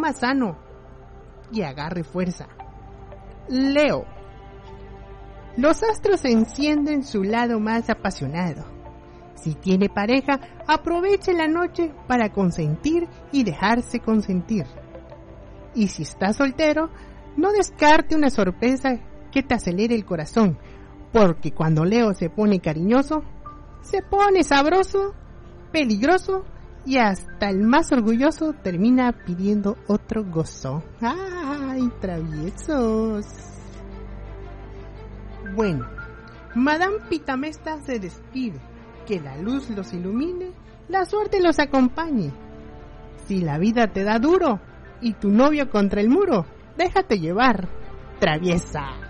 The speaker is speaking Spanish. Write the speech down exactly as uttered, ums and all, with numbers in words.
coma sano y agarre fuerza. Leo. Los astros encienden su lado más apasionado. Si tiene pareja, aproveche la noche para consentir y dejarse consentir. Y si está soltero, no descarte una sorpresa que te acelere el corazón, porque cuando Leo se pone cariñoso, se pone sabroso, peligroso y hasta el más orgulloso termina pidiendo otro gozo. ¡Ay, traviesos! Bueno, Madame Pitamesta se despide. Que la luz los ilumine, la suerte los acompañe. Si la vida te da duro y tu novio contra el muro, déjate llevar, traviesa.